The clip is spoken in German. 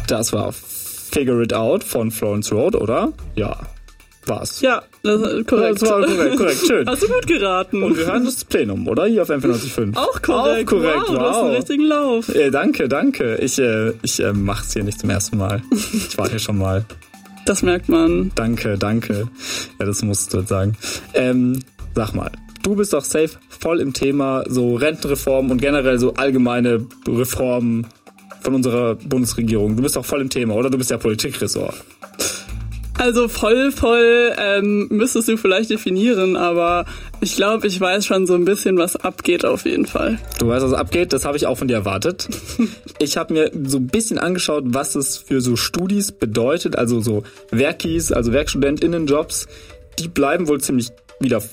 Das war Figure It Out von Florence Road, oder? Ja, war's. Ja, das ist korrekt. Das war korrekt, schön. Hast du gut geraten. Und wir hören das Plenum, oder? Hier auf M95. Auch korrekt. Wow, du hast einen richtigen Lauf. Danke. Ich mach's hier nicht zum ersten Mal. Ich war hier schon mal. Das merkt man. Danke. Ja, das musst du jetzt sagen. Sag mal, du bist doch safe voll im Thema so Rentenreform und generell so allgemeine Reformen von unserer Bundesregierung. Du bist doch voll im Thema, oder? Du bist ja Politikressort. Also voll müsstest du vielleicht definieren, aber ich glaube, ich weiß schon so ein bisschen, was abgeht auf jeden Fall. Du weißt, was abgeht? Das habe ich auch von dir erwartet. Ich habe mir so ein bisschen angeschaut, was es für so Studis bedeutet, also so Werkis, also WerkstudentInnenjobs, die bleiben wohl ziemlich wieder